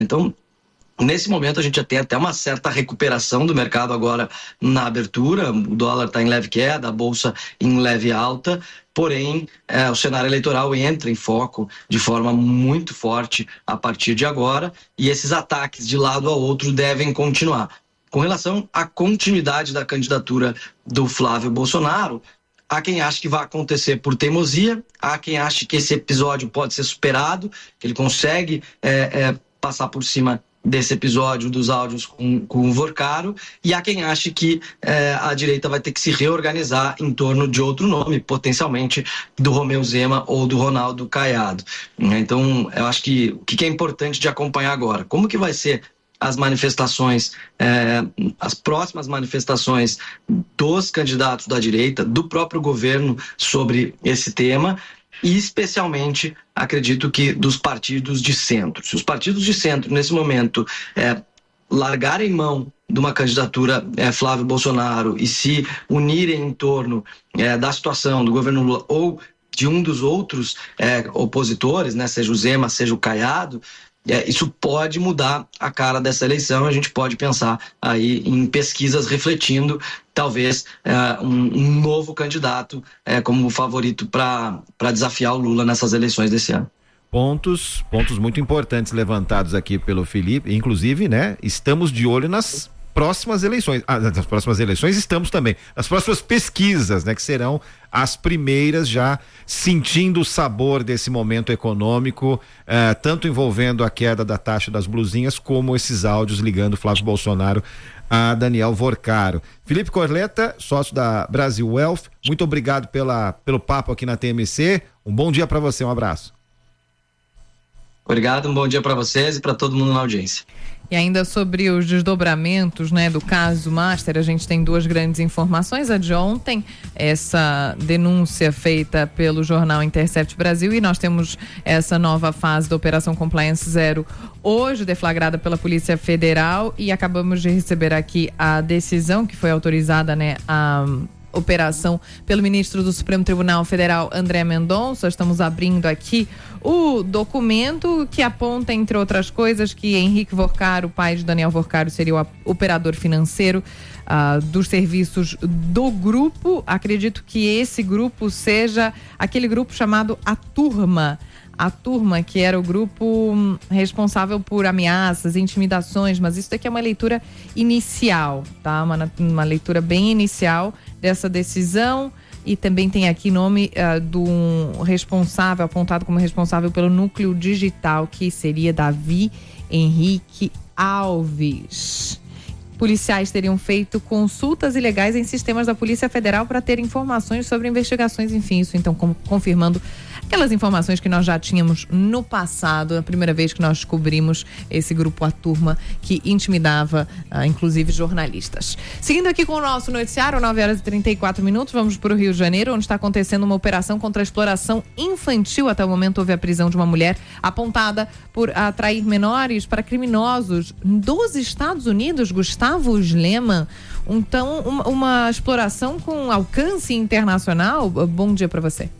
Então, nesse momento, a gente já tem até uma certa recuperação do mercado agora na abertura. O dólar está em leve queda, a bolsa em leve alta. Porém, o cenário eleitoral entra em foco de forma muito forte a partir de agora, e esses ataques de lado a outro devem continuar. Com relação à continuidade da candidatura do Flávio Bolsonaro, há quem acha que vai acontecer por teimosia, há quem acha que esse episódio pode ser superado, que ele consegue passar por cima desse episódio dos áudios com o Vorcaro, e há quem ache que a direita vai ter que se reorganizar em torno de outro nome, potencialmente do Romeu Zema ou do Ronaldo Caiado. Então, eu acho que o que é importante de acompanhar agora? Como que vai ser as manifestações, as próximas manifestações dos candidatos da direita, do próprio governo sobre esse tema, e especialmente, acredito que dos partidos de centro. Se os partidos de centro, nesse momento, largarem mão de uma candidatura Flávio Bolsonaro e se unirem em torno da situação do governo Lula ou de um dos outros opositores, né, seja o Zema, seja o Caiado, isso pode mudar a cara dessa eleição. A gente pode pensar aí em pesquisas refletindo talvez um novo candidato como favorito para desafiar o Lula nessas eleições desse ano. Pontos muito importantes levantados aqui pelo Felipe, inclusive, né? Estamos de olho nas próximas eleições. Nas próximas eleições estamos também. As próximas pesquisas, né? Que serão as primeiras, já sentindo o sabor desse momento econômico, tanto envolvendo a queda da taxa das blusinhas, como esses áudios ligando Flávio Bolsonaro a Daniel Vorcaro. Felipe Corleta, sócio da Brasil Wealth, muito obrigado pelo papo aqui na TMC. Um bom dia para você, um abraço. Obrigado, um bom dia para vocês e para todo mundo na audiência. E ainda sobre os desdobramentos, né, do caso Master, a gente tem duas grandes informações. A de ontem, essa denúncia feita pelo jornal Intercept Brasil, e nós temos essa nova fase da Operação Compliance Zero hoje, deflagrada pela Polícia Federal, e acabamos de receber aqui a decisão que foi autorizada, né, a operação pelo ministro do Supremo Tribunal Federal, André Mendonça. Estamos abrindo aqui o documento que aponta, entre outras coisas, que Henrique Vorcaro, pai de Daniel Vorcaro, seria o operador financeiro dos serviços do grupo. Acredito que esse grupo seja aquele grupo chamado A Turma, que era o grupo responsável por ameaças, intimidações, mas isso daqui é uma leitura inicial, tá? Uma leitura bem inicial dessa decisão, e também tem aqui nome do responsável, apontado como responsável pelo núcleo digital, que seria Davi Henrique Alves. Policiais teriam feito consultas ilegais em sistemas da Polícia Federal para ter informações sobre investigações, enfim, isso então confirmando aquelas informações que nós já tínhamos no passado, a primeira vez que nós descobrimos esse grupo, A Turma, que intimidava, inclusive, jornalistas. Seguindo aqui com o nosso noticiário, 9h34, vamos para o Rio de Janeiro, onde está acontecendo uma operação contra a exploração infantil. Até o momento houve a prisão de uma mulher apontada por atrair menores para criminosos dos Estados Unidos, Gustavo Sleman. Então, uma exploração com alcance internacional. Bom dia para você.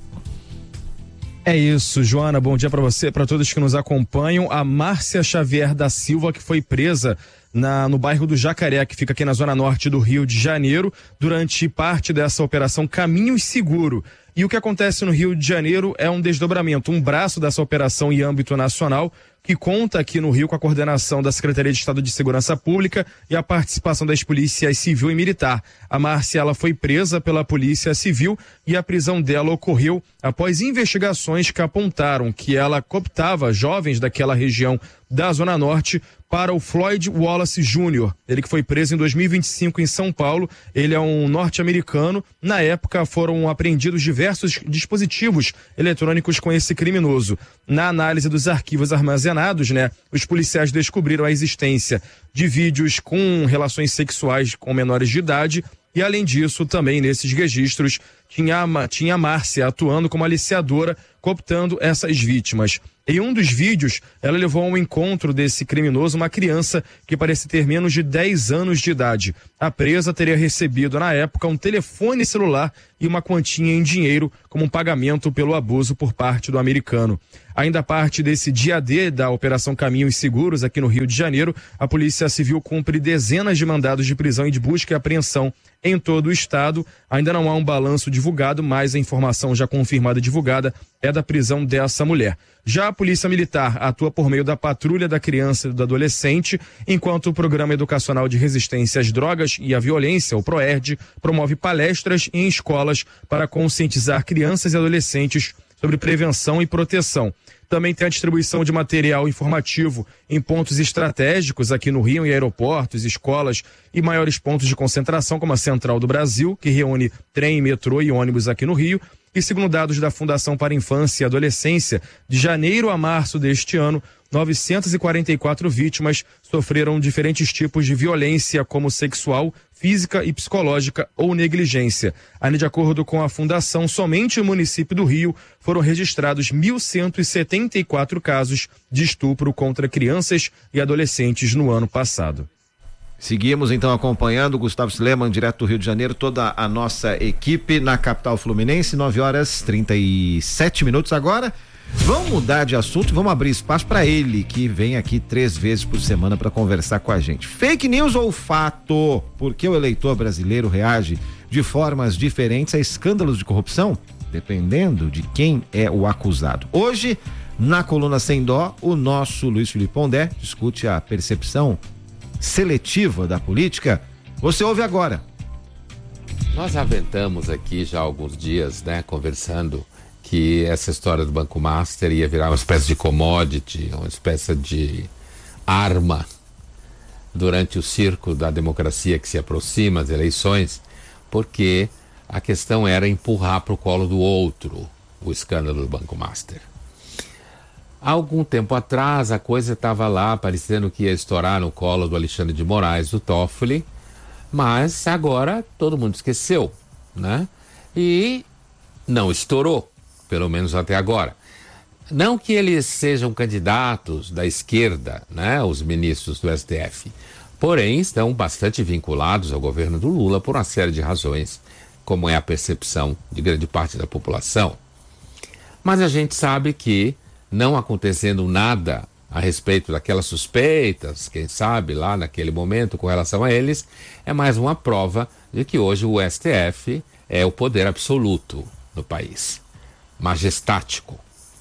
É isso, Joana, bom dia para você, para todos que nos acompanham. A Márcia Xavier da Silva, que foi presa no bairro do Jacaré, que fica aqui na zona norte do Rio de Janeiro, durante parte dessa operação Caminhos Seguro. E o que acontece no Rio de Janeiro é um desdobramento, um braço dessa operação em âmbito nacional, que conta aqui no Rio com a coordenação da Secretaria de Estado de Segurança Pública e a participação das polícias civil e militar. A Márcia, ela foi presa pela Polícia Civil, e a prisão dela ocorreu após investigações que apontaram que ela cooptava jovens daquela região da Zona Norte para o Floyd Wallace Jr. Ele que foi preso em 2025 em São Paulo. Ele é um norte-americano. Na época foram apreendidos diversos dispositivos eletrônicos com esse criminoso. Na análise dos arquivos armazenados, os policiais descobriram a existência de vídeos com relações sexuais com menores de idade, e além disso, também nesses registros tinha a Márcia atuando como aliciadora, cooptando essas vítimas. Em um dos vídeos, ela levou ao encontro desse criminoso uma criança que parece ter menos de 10 anos de idade. A presa teria recebido, na época, um telefone celular e uma quantia em dinheiro como um pagamento pelo abuso por parte do americano. Ainda parte desse dia D da Operação Caminhos Seguros aqui no Rio de Janeiro, a Polícia Civil cumpre dezenas de mandados de prisão e de busca e apreensão em todo o estado. Ainda não há um balanço divulgado, mas a informação já confirmada e divulgada é da prisão dessa mulher. Já a Polícia Militar atua por meio da Patrulha da Criança e do Adolescente, enquanto o Programa Educacional de Resistência às Drogas e à Violência, o PROERD, promove palestras em escolas para conscientizar crianças e adolescentes sobre prevenção e proteção. Também tem a distribuição de material informativo em pontos estratégicos aqui no Rio, em aeroportos, escolas e maiores pontos de concentração, como a Central do Brasil, que reúne trem, metrô e ônibus aqui no Rio. E segundo dados da Fundação para a Infância e Adolescência, de janeiro a março deste ano, 944 vítimas sofreram diferentes tipos de violência, como sexual, física e psicológica ou negligência. Ainda de acordo com a Fundação, somente no município do Rio foram registrados 1.174 casos de estupro contra crianças e adolescentes no ano passado. Seguimos então acompanhando o Gustavo Sleman, direto do Rio de Janeiro, toda a nossa equipe na capital fluminense, 9h37 agora. Vamos mudar de assunto e vamos abrir espaço para ele, que vem aqui 3 vezes por semana para conversar com a gente. Fake news ou fato? Por que o eleitor brasileiro reage de formas diferentes a escândalos de corrupção? Dependendo de quem é o acusado. Hoje, na coluna Sem Dó, o nosso Luiz Felipe Pondé discute a percepção seletiva da política. Você ouve agora. Nós aventamos aqui já há alguns dias, né, conversando, que essa história do Banco Master ia virar uma espécie de commodity, uma espécie de arma durante o circo da democracia que se aproxima, as eleições, porque a questão era empurrar para o colo do outro o escândalo do Banco Master. Há algum tempo atrás, a coisa estava lá, parecendo que ia estourar no colo do Alexandre de Moraes, do Toffoli, mas agora todo mundo esqueceu, né? E não estourou, pelo menos até agora. Não que eles sejam candidatos da esquerda, né? Os ministros do STF, porém estão bastante vinculados ao governo do Lula por uma série de razões, como é a percepção de grande parte da população. Mas a gente sabe que não acontecendo nada a respeito daquelas suspeitas, quem sabe lá naquele momento com relação a eles, é mais uma prova de que hoje o STF é o poder absoluto no país, majestático.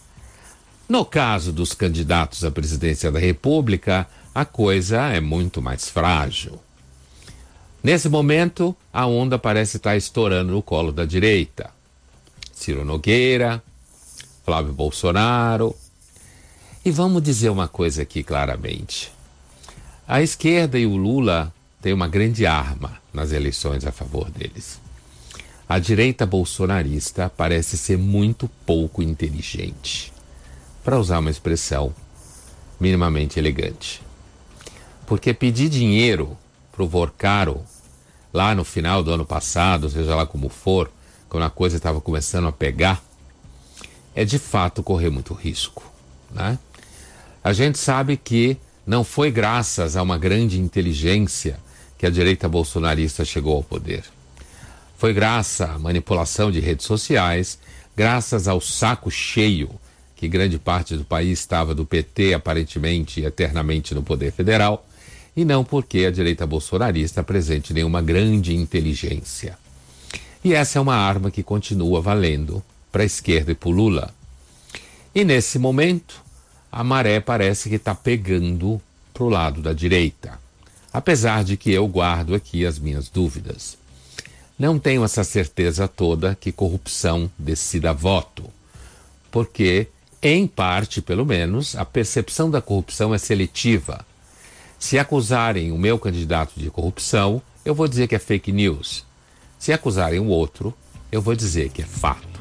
No caso dos candidatos à presidência da República, a coisa é muito mais frágil. Nesse momento, a onda parece estar estourando no colo da direita. Ciro Nogueira, Flávio Bolsonaro. E vamos dizer uma coisa aqui claramente. A esquerda e o Lula têm uma grande arma nas eleições a favor deles. A direita bolsonarista parece ser muito pouco inteligente, para usar uma expressão minimamente elegante. Porque pedir dinheiro para o Vorcaro, lá no final do ano passado, seja lá como for, quando a coisa estava começando a pegar, é de fato correr muito risco, né? A gente sabe que não foi graças a uma grande inteligência que a direita bolsonarista chegou ao poder. Foi graças à manipulação de redes sociais, graças ao saco cheio que grande parte do país estava do PT, aparentemente e eternamente no poder federal, e não porque a direita bolsonarista apresente nenhuma grande inteligência. E essa é uma arma que continua valendo para a esquerda e para o Lula. E nesse momento, a maré parece que está pegando para o lado da direita, apesar de que eu guardo aqui as minhas dúvidas. Não tenho essa certeza toda que corrupção decida voto, porque, em parte pelo menos, a percepção da corrupção é seletiva. Se acusarem o meu candidato de corrupção, eu vou dizer que é fake news. Se acusarem o outro, eu vou dizer que é fato.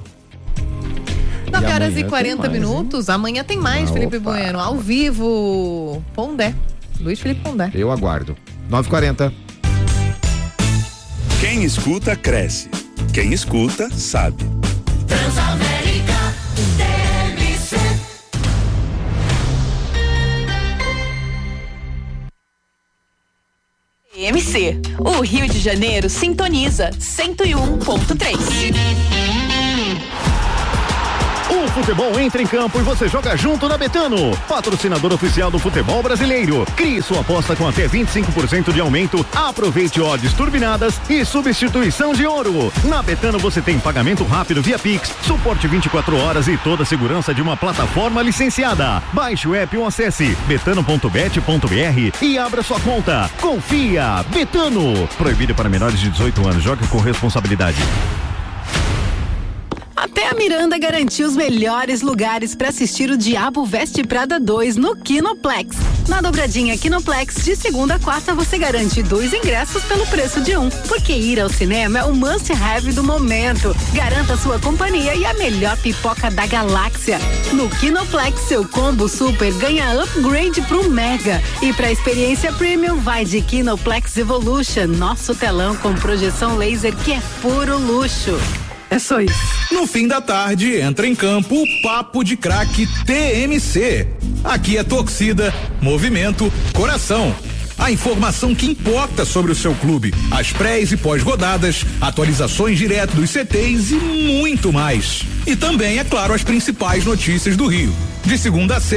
9h40. Amanhã tem mais, Felipe Bueno, ao vivo. Pondé. Luiz Felipe Pondé. Eu aguardo. 9h40. Quem escuta, cresce. Quem escuta, sabe. Transamérica TMC. TMC. O Rio de Janeiro sintoniza 101.3. O futebol entra em campo e você joga junto na Betano, patrocinador oficial do futebol brasileiro. Crie sua aposta com até 25% de aumento. Aproveite odds turbinadas e substituição de ouro. Na Betano você tem pagamento rápido via Pix, suporte 24 horas e toda a segurança de uma plataforma licenciada. Baixe o app ou acesse betano.bet.br e abra sua conta. Confia, Betano. Proibido para menores de 18 anos. Jogue com responsabilidade. Até a Miranda garantiu os melhores lugares para assistir o Diabo Veste Prada 2 no Kinoplex. Na dobradinha Kinoplex, de segunda a quarta, você garante 2 ingressos pelo preço de 1. Porque ir ao cinema é o must-have do momento. Garanta sua companhia e a melhor pipoca da galáxia. No Kinoplex, seu combo super ganha upgrade pro Mega. E pra experiência premium, vai de Kinoplex Evolution, nosso telão com projeção laser que é puro luxo. É só isso. No fim da tarde, entra em campo o Papo de Craque TMC. Aqui é torcida, movimento, coração. A informação que importa sobre o seu clube, as prés e pós-rodadas, atualizações direto dos CTs e muito mais. E também, é claro, as principais notícias do Rio. De segunda a sexta.